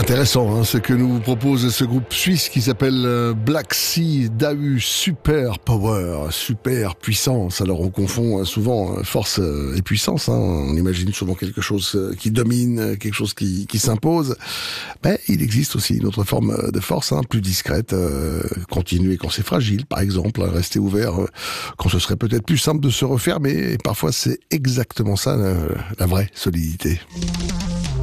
Intéressant, ce que nous propose ce groupe suisse qui s'appelle Black Sea DAU Super Power, super puissance. Alors on confond souvent force et puissance, on imagine souvent quelque chose qui domine, quelque chose qui s'impose. Mais il existe aussi une autre forme de force, plus discrète, continuer quand c'est fragile par exemple, rester ouvert quand ce serait peut-être plus simple de se refermer. Et parfois c'est exactement ça la vraie solidité.